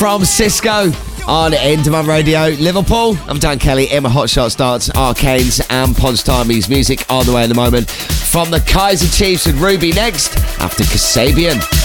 From Cisco on Endemol Radio, Liverpool. I'm Dan Kelly, Emma Hotshot Starts, Arcanes and Ponce Timmy's music on the way in the moment. From the Kaiser Chiefs with Ruby next, after Kasabian.